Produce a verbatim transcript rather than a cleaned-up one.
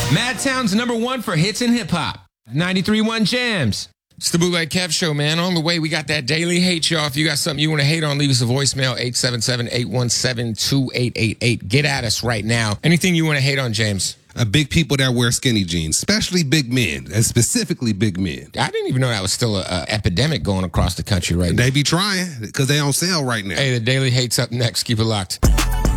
Madtown's number one for hits and hip hop. ninety-three point one Jams. It's the Bootleg Kev Show, man. On the way, we got that daily hate, y'all. If you got something you want to hate on, leave us a voicemail, eight seven seven, eight one seven, two eight eight eight. Get at us right now. Anything you want to hate on, James? Uh, big people that wear skinny jeans, especially big men, and specifically big men. I didn't even know that was still an epidemic going across the country right now. They be trying because they on sale right now. Hey, the daily hate's up next. Keep it locked.